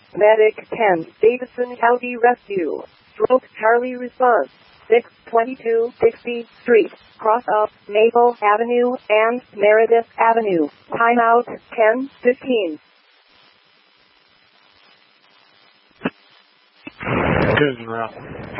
Medic 10, Davidson County Rescue. Stroke Charlie response. 622 60th Street, cross of Maple Avenue and Meredith Avenue. Timeout 10:15. Good route.